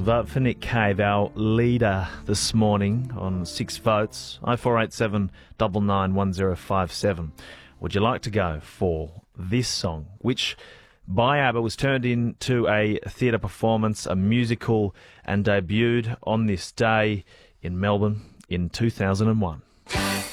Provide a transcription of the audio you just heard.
vote for Nick Cave, our leader this morning on 6 votes, 0487 991057. Would you like to go for this song, which by ABBA was turned into a theatre performance, a musical, and debuted on this day in Melbourne in 2001?